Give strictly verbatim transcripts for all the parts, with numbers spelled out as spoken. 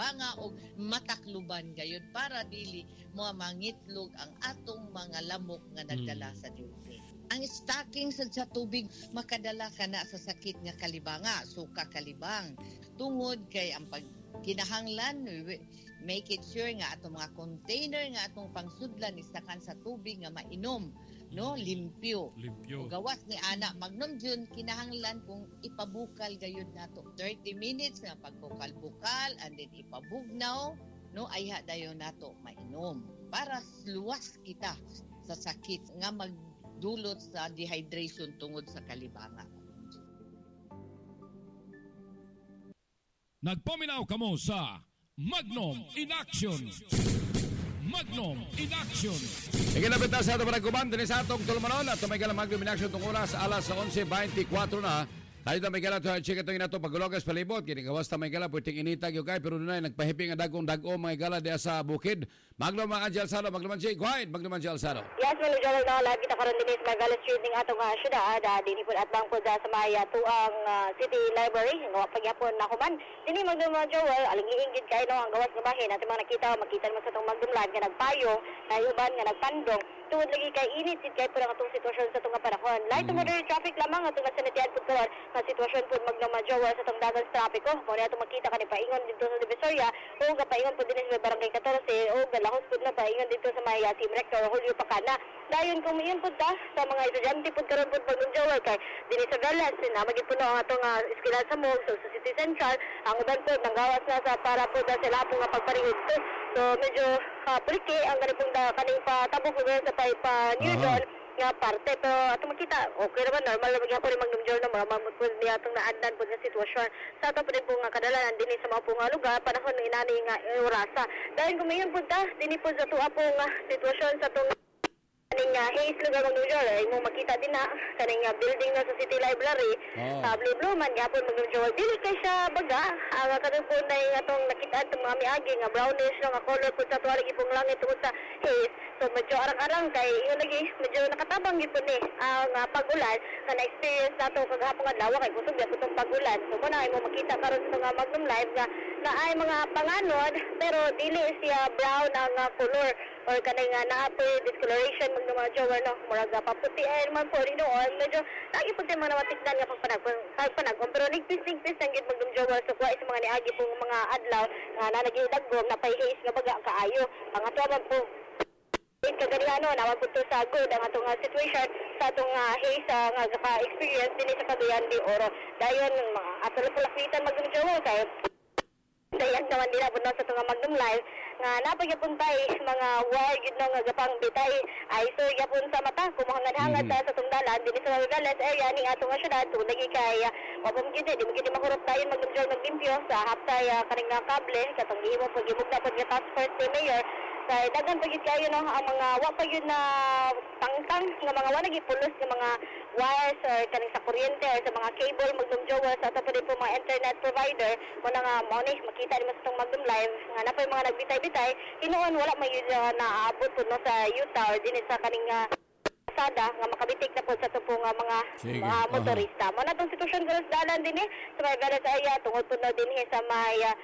kalibanga o matakluban gayud para dili mo mangitlog ang atong mga lamok nga nagdala mm. sa diuti. Ang stocking sa, sa tubig makadala kana sa sakit nga kalibanga, suka kalibang. Tungod kay ang pag kinahanglan make it sure nga atong mga container nga atong pangsudlan istakan sa tubig nga mainom, no, limpyo. Limpyo. O gawas ni ana magnom jud kinahanglan kung ipabukal gayud nato thirty minutes nga pagbukal-bukal and then ipabugnaw, no, ayha dayon nato mainom para luwas kita sa sakit nga magdulot sa dehydration tungod sa kalibanga. Nagpaminaw kamo sa Magnum in Action. Magnum in Action. Ikinabit na sa ato panagkuman din sa atong tulmanon at tumay kalang Magnum in Action itong oras alas eleven twenty-four na. Tayo na may kala to check ito nga ito paglulogas palibot. Kinigawas na may kala pwedeng initag yung kay pero doon ay nagpahiping ang dagong dago mga kala diya sa bukid. Magnum ang Angie Alzado. Magnum ang Jay. Go ahead. Magnum ang Angie Alzado. Yes, Manu Joel na lagi kita karon din sa Magalas Street ng atong uh, syudad. Uh, dini po at bang po sa Maya to ang uh, City Library. Nga pagyapon na kuman. Dini Magnum ang Joel. Aling iinggit kayo no, ang gawas ng bahin. At mga nakita, makita mo sa itong Magnum Live nga nagpayo, na uban nga nagpandong. Tungod lagi kay init, sit kay po ang itong sitwasyon sa itong panahon. Light to moderate traffic lamang at itong sanitian po karon na sitwasyon po Magnum ang Joel sa itong dagang trapiko. Kung na itong makita ka ni paingon dito sa Divisoria o kapaingon po din sa Barangay fourteen o galahos po na paingon dito sa Maya Team Rector Julio Pacana. Dayon kung iyon po ta sa mga estudyante po karon po Magnum Joel kay dili sa Galas na magid po na ang atong uh, eskwelahan sa Mog so sa City Central ang uban po nanggawas na sa para po da sila po nga pagparihod to. So medyo uh, plike ang ganipong da kaning patabok po sa pay pa New John nga parte pero ato makita okay naman normal na magyapon ni Magnum Joel na mga mamut po niya atong naandan po sa sitwasyon sa ato po din po nga kadalanan din sa mga po nga lugar panahon ng inani nga orasa dahil kung mayon po ta din po sa tuwa po nga sitwasyon sa itong kaning uh, haze lugar Magnum Joel ay mo makita din na kaning uh, building na sa City Library oh. sa Blue Blue man gyapon Magnum Joel dili kay siya baga ang uh, kadto po na atong nakita atong mga miagi nga brownish nga color po sa tuwa lagi pong langit tungod sa haze so medyo arang-arang kay yun lagi medyo nakatabang gid po ni ang uh, pag-ulan nga na-experience nato kagahapon nga adlaw kay kusog gyud itong pag-ulan so mo na ay mo makita karon sa mga Magnum Live nga na ay mga panganod pero dili siya brown ang uh, color or kanay nga na-apoy discoloration Magnum ang Joel no murag paputi ay man po rin noon medyo lagi po din mga matikdan nga pagpanag pero nigpis-nigpis ang gid Magnum Joel so kuha sa mga niagi pong mga adlaw nga na nagidagom na pay-haze nga baga kaayo ang ato man po in kaganiano naman po to sa good ang atong uh, situation sa atong uh, haze uh, nga ka-experience din sa Cagayan de Oro dayon mga ato lang palakitan Magnum Joel kay dayan naman nila po sa itong Magnum Live nga napagyapuntay mga war yun nga gapang bitay ay so yapon sa mata kumuhangad-hangad mm-hmm. sa itong dalan din sa Magalas area ni atong syudad so lagi kay wapong gid di mo gid mahurot dayon Magnum Joel maglimpyo sa haptay uh, kaning nga kable katong gihimo pag gibug na pag task force ni Mayor kay daghan pa gid kayo no ang mga wa pa yun na tangtang nga mga wala gipulos nga mga wires or kaning sa kuryente or sa mga cable Magnum Joel sa ato pa din po mga internet provider mo na nga mo ni makita din mo sa itong Magnum Live nga na pa yung mga nagbitay-bitay hinuon wala may uh, naaabot po no sa Utah or din sa kaning uh, sada nga makabitik na po sa ito po nga mga uh, motorista mo na itong sitwasyon galas dalan din eh sa mga galas aya tungod po na din eh sa may uh,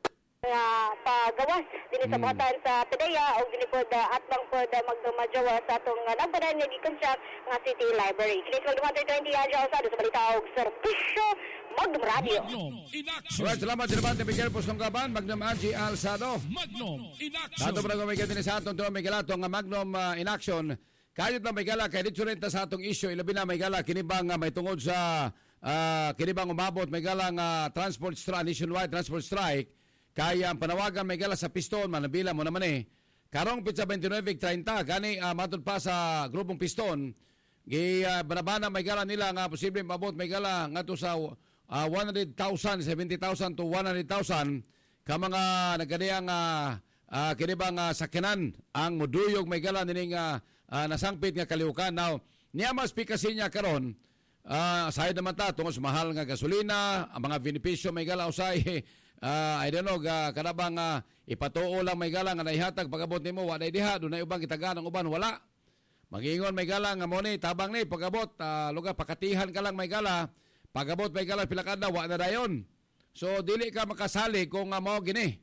nga pagawas dinhi sa buhatan mm. sa Pedaya o dinhi po da atbang po da magdumadyawa sa atong uh, nagbadan nga gi-construct nga City Library. Kini sa one twenty Angie Alzado sa balita og serbisyo Magnum Radio. Magnum in Action. Well, salamat sa naman Miguel Pusong Gaban, Magnum Angie Alzado. Magnum in Action. Dato pa gumigay din sa atong tuwa Miguel atong Magnum uh, in Action. Kayot na may gala kay dito rin ta sa atong issue ilabi na may gala kinibang uh, may tungod sa uh, kinibang umabot may gala nga uh, transport strike nationwide transport strike. Kaya ang panawagan may gala sa piston, manabila mo naman eh. Karong pizza twenty-nine thirty, gani uh, matod pa sa grupong piston, gi uh, banabana may gala nila nga posibleng mabot may gala nga to sa uh, one hundred thousand, seventy thousand to one hundred thousand ka mga nagkadiyang uh, uh, kinibang uh, sakinan ang muduyog may gala nining uh, uh, nasangpit nga kaliukan. Now, niya mas pikasin niya karon Uh, aside naman ta, tungkol sa mahal nga gasolina, ang mga benepisyo may gala usay, uh, I don't know, uh, kanabang uh, ipatuo lang may gala nga naihatag pagabot ni mo, wala diha, doon na ubang kitagaan ng uban, wala. Mag-ingon may gala nga mo ni, tabang ni, pagabot, uh, lugar, pakatihan ka lang may gala, pagabot may gala, pilakada, wala na dayon. So, dili ka makasali kung uh, mo gini.